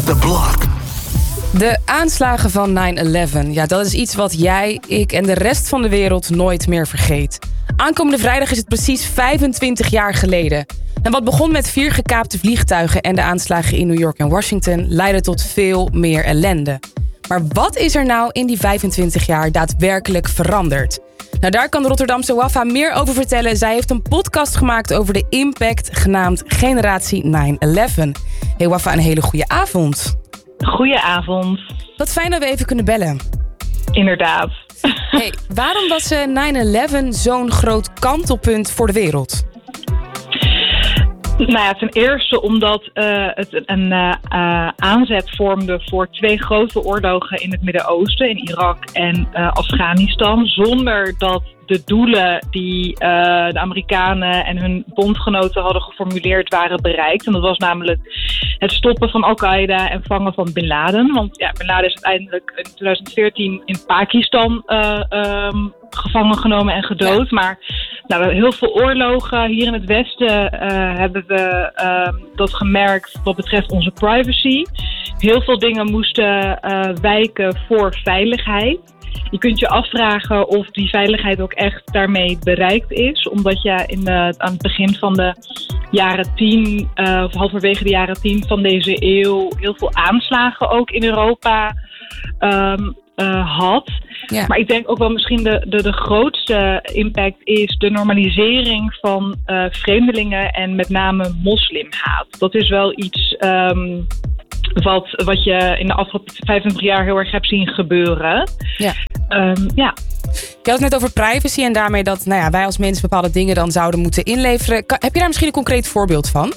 the block. De aanslagen van 9/11, ja, dat is iets wat jij, ik en de rest van de wereld nooit meer vergeet. Aankomende vrijdag is het precies 25 jaar geleden. En wat begon met 4 gekaapte vliegtuigen en de aanslagen in New York en Washington leidde tot veel meer ellende. Maar wat is er nou in die 25 jaar daadwerkelijk veranderd? Nou, daar kan de Rotterdamse Wafa meer over vertellen. Zij heeft een podcast gemaakt over de impact, genaamd Generatie 9/11. Hey Wafa, een hele goede avond. Goedenavond. Wat fijn dat we even kunnen bellen. Inderdaad. Hey, waarom was 9/11 zo'n groot kantelpunt voor de wereld? Nou ja, ten eerste omdat het een aanzet vormde voor 2 grote oorlogen in het Midden-Oosten, in Irak en Afghanistan, zonder dat de doelen die de Amerikanen en hun bondgenoten hadden geformuleerd waren bereikt. En dat was namelijk het stoppen van Al-Qaeda en vangen van Bin Laden. Want ja, Bin Laden is uiteindelijk in 2014 in Pakistan gevangen genomen en gedood. Ja. Maar nou, heel veel oorlogen hier in het Westen hebben we dat gemerkt wat betreft onze privacy. Heel veel dingen moesten wijken voor veiligheid. Je kunt je afvragen of die veiligheid ook echt daarmee bereikt is. Omdat je aan het begin van de jaren 10, of halverwege de jaren 10 van deze eeuw, heel veel aanslagen ook in Europa had. Ja. Maar ik denk ook wel misschien de grootste impact is de normalisering van vreemdelingen en met name moslimhaat. Dat is wel iets wat je in de afgelopen 25 jaar heel erg hebt zien gebeuren. Ja. Ja. Je had het net over privacy en daarmee dat wij als mensen bepaalde dingen dan zouden moeten inleveren. Heb je daar misschien een concreet voorbeeld van?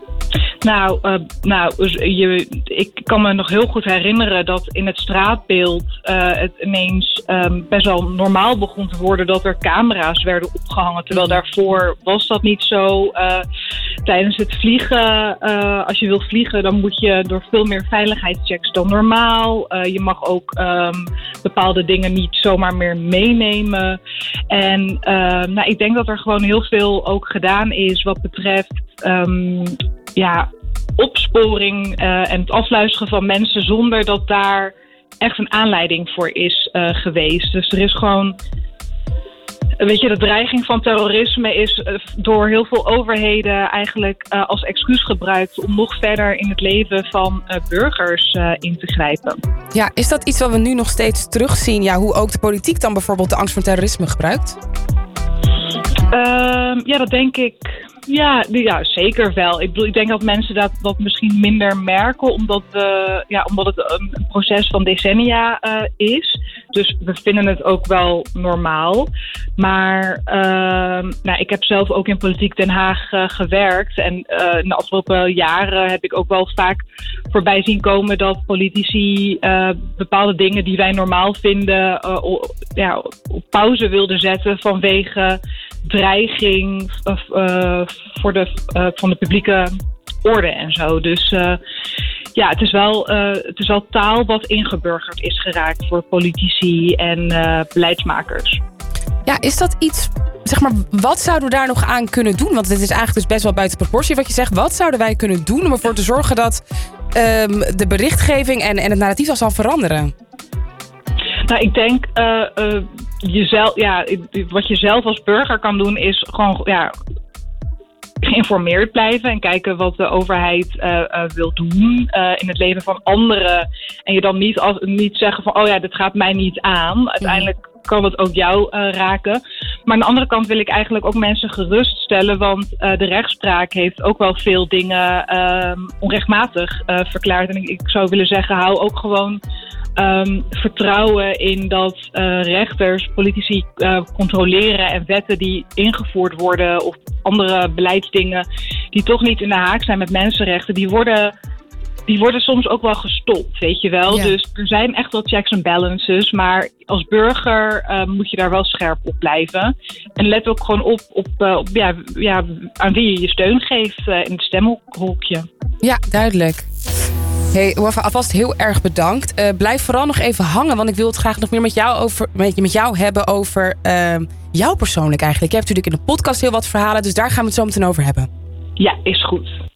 Ik kan me nog heel goed herinneren dat in het straatbeeld het ineens best wel normaal begon te worden dat er camera's werden opgehangen. Terwijl daarvoor was dat niet zo. Tijdens het vliegen, als je wil vliegen, dan moet je door veel meer veiligheidschecks dan normaal. Je mag ook bepaalde dingen niet zomaar meer meenemen. En ik denk dat er gewoon heel veel ook gedaan is wat betreft opsporing en het afluisteren van mensen zonder dat daar echt een aanleiding voor is geweest. Dus er is gewoon, de dreiging van terrorisme is door heel veel overheden eigenlijk als excuus gebruikt om nog verder in het leven van burgers in te grijpen. Ja, is dat iets wat we nu nog steeds terugzien? Ja, hoe ook de politiek dan bijvoorbeeld de angst voor terrorisme gebruikt? Dat denk ik. Ja, zeker wel. Ik denk dat mensen dat misschien minder merken, omdat het een proces van decennia is. Dus we vinden het ook wel normaal. Maar ik heb zelf ook in Politiek Den Haag gewerkt. En in de afgelopen jaren heb ik ook wel vaak voorbij zien komen dat politici bepaalde dingen die wij normaal vinden op pauze wilden zetten vanwege dreiging van de publieke orde en zo. Dus het is wel taal wat ingeburgerd is geraakt voor politici en beleidsmakers. Ja, is dat iets, wat zouden we daar nog aan kunnen doen? Want het is eigenlijk dus best wel buiten proportie wat je zegt. Wat zouden wij kunnen doen om ervoor te zorgen dat de berichtgeving en het narratief zal veranderen? Nou, ik denk wat je zelf als burger kan doen is gewoon geïnformeerd blijven en kijken wat de overheid wil doen in het leven van anderen. En je dan niet zeggen van dit gaat mij niet aan. Uiteindelijk kan het ook jou raken. Maar aan de andere kant wil ik eigenlijk ook mensen geruststellen, want de rechtspraak heeft ook wel veel dingen onrechtmatig verklaard. En ik zou willen zeggen, hou ook gewoon vertrouwen in dat rechters, politici controleren en wetten die ingevoerd worden of andere beleidsdingen die toch niet in de haak zijn met mensenrechten, die worden soms ook wel gestopt, weet je wel. Ja. Dus er zijn echt wel checks en balances, maar als burger moet je daar wel scherp op blijven. En let ook gewoon op aan wie je je steun geeft in het stemhokje. Ja, duidelijk. Hey, Wafa, alvast heel erg bedankt. Blijf vooral nog even hangen, want ik wil het graag nog meer met jou hebben over jou persoonlijk eigenlijk. Je hebt natuurlijk in de podcast heel wat verhalen, dus daar gaan we het zo meteen over hebben. Ja, is goed.